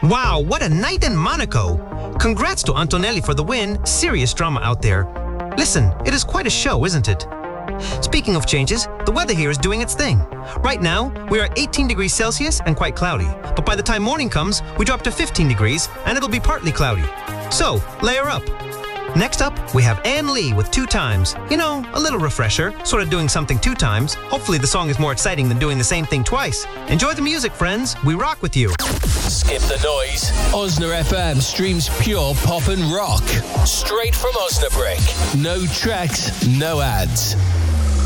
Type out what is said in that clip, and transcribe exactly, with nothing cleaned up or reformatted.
Wow, what a night in Monaco! Congrats to Antonelli for the win. Serious drama out there. Listen, it is quite a show, isn't it? Speaking of changes, the weather here is doing its thing. Right now, we are at eighteen degrees Celsius and quite cloudy. But by the time morning comes, we drop to fifteen degrees and it'll be partly cloudy. So, layer up. Next up, we have Ann Lee with Two Times. You know, a little refresher, sort of doing something two times. Hopefully the song is more exciting than doing the same thing twice. Enjoy the music, friends. We rock with you. Skip the noise. Osna F M streams pure pop and rock. Straight from Osnabrück. No tracks, no ads.